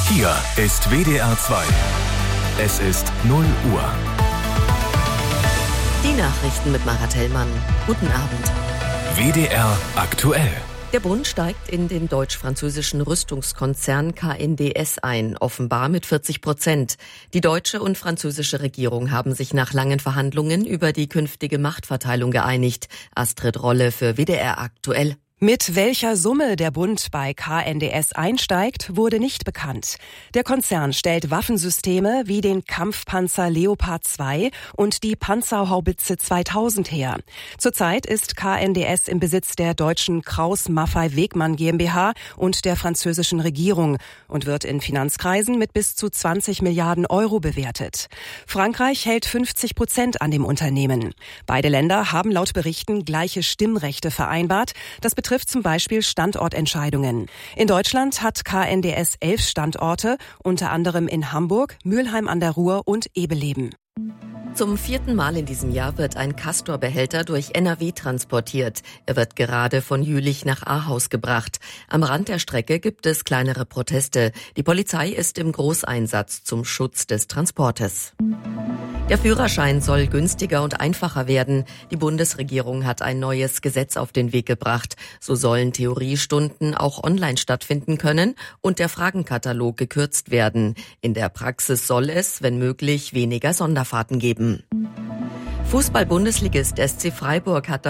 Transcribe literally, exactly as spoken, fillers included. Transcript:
Hier ist W D R zwei. Es ist null Uhr. Die Nachrichten mit Mara Tellmann. Guten Abend. W D R aktuell. Der Bund steigt in den deutsch-französischen Rüstungskonzern K N D S ein, offenbar mit vierzig Prozent. Die deutsche und französische Regierung haben sich nach langen Verhandlungen über die künftige Machtverteilung geeinigt. Astrid Rolle für W D R aktuell. Mit welcher Summe der Bund bei K N D S einsteigt, wurde nicht bekannt. Der Konzern stellt Waffensysteme wie den Kampfpanzer Leopard zwei und die Panzerhaubitze zweitausend her. Zurzeit ist K N D S im Besitz der deutschen Krauss-Maffei-Wegmann GmbH und der französischen Regierung und wird in Finanzkreisen mit bis zu zwanzig Milliarden Euro bewertet. Frankreich hält fünfzig Prozent an dem Unternehmen. Beide Länder haben laut Berichten gleiche Stimmrechte vereinbart. Das betrifft zum Beispiel Standortentscheidungen. In Deutschland hat K N D S elf Standorte, unter anderem in Hamburg, Mülheim an der Ruhr und Ebeleben. Zum vierten Mal in diesem Jahr wird ein Castor-Behälter durch N R W transportiert. Er wird gerade von Jülich nach Ahaus gebracht. Am Rand der Strecke gibt es kleinere Proteste. Die Polizei ist im Großeinsatz zum Schutz des Transportes. Der Führerschein soll günstiger und einfacher werden. Die Bundesregierung hat ein neues Gesetz auf den Weg gebracht. So sollen Theoriestunden auch online stattfinden können und der Fragenkatalog gekürzt werden. In der Praxis soll es, wenn möglich, weniger Sonderfahrten geben. Fußball-Bundesligist S C Freiburg hat